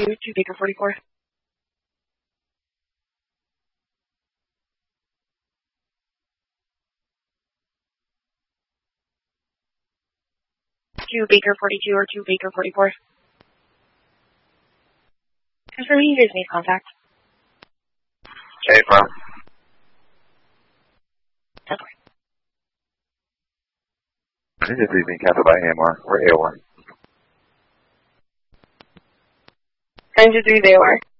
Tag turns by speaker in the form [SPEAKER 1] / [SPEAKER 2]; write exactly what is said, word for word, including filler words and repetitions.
[SPEAKER 1] forty-two, two Baker forty-four. two Baker forty-two or two Baker forty-four. Confirming you guys made contact.
[SPEAKER 2] Okay, from.
[SPEAKER 1] Okay.
[SPEAKER 2] This is being captured by A M R. We're A O R.
[SPEAKER 1] nine two three, they are.